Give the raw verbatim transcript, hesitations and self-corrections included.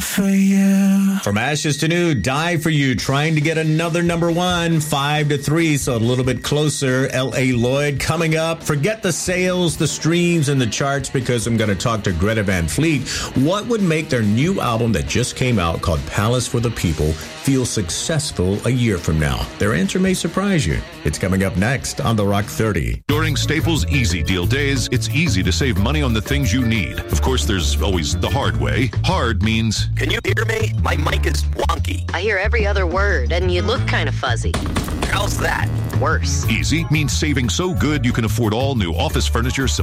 for you. From ashes to new, Die for You, trying to get another number one, five to three, so a little bit closer. L A. Lloyd coming up. Forget the sales, the streams, and the charts, because I'm going to talk to Greta Van Fleet. What would make their new album that just came out called Palace for the People feel successful a year from now? Their answer may surprise you. It's coming up next on The Rock thirty. During Staples Easy Deal Days, it's easy to save money on the things you need. Of course, there's always the hard way. Hard means... Can you hear me? My mic is wonky. I hear every other word, and you look kind of fuzzy. How's that? Worse. Easy means saving so good you can afford all new office furniture,